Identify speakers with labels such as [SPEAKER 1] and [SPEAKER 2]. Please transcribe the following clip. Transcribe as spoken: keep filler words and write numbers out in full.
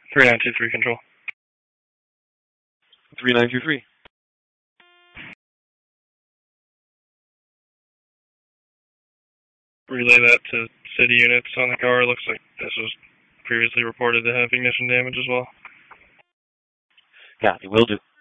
[SPEAKER 1] three nine two three control.
[SPEAKER 2] three nine two three.
[SPEAKER 1] Relay that to city units on the car. Looks like this was previously reported to have ignition damage as well.
[SPEAKER 2] Yeah, it will do.